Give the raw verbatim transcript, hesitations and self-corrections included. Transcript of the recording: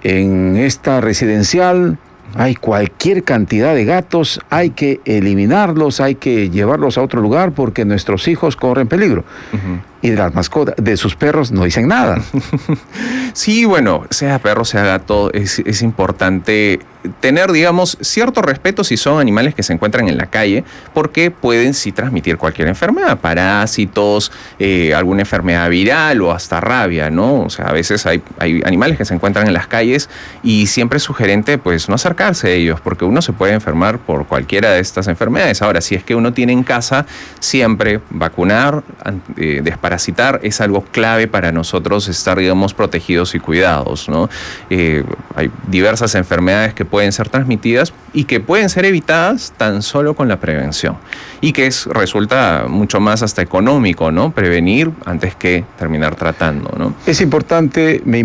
en esta residencial hay cualquier cantidad de gatos, hay que eliminarlos, hay que llevarlos a otro lugar porque nuestros hijos corren peligro. Uh-huh. Y de las mascotas, de sus perros no dicen nada. Sí, bueno, sea perro, sea gato, es, es importante tener, digamos, cierto respeto si son animales que se encuentran en la calle, porque pueden sí transmitir cualquier enfermedad, parásitos, eh, alguna enfermedad viral o hasta rabia, ¿no? O sea, a veces hay, hay animales que se encuentran en las calles y siempre es sugerente, pues, no acercarse a ellos, porque uno se puede enfermar por cualquiera de estas enfermedades. Ahora, si es que uno tiene en casa, siempre vacunar, eh, desparasitar, es algo clave para nosotros estar, digamos, protegidos y cuidados, ¿no? Eh, hay diversas enfermedades que pueden ser transmitidas y que pueden ser evitadas tan solo con la prevención. Y que es, resulta mucho más hasta económico, ¿no? Prevenir antes que terminar tratando, ¿no? Es importante, me